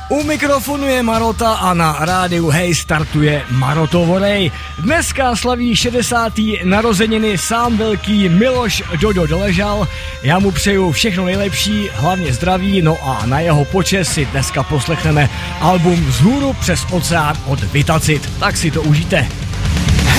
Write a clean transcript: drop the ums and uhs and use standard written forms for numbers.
U mikrofonu je Marota a na rádiu Hej startuje Marotovorej. Dneska slaví 60. narozeniny sám velký Miloš Dodo Doležal. Já mu přeju všechno nejlepší, hlavně zdraví, no a na jeho počest si dneska poslechneme album Vzhůru přes oceán od Vitacit. Tak si to užijte.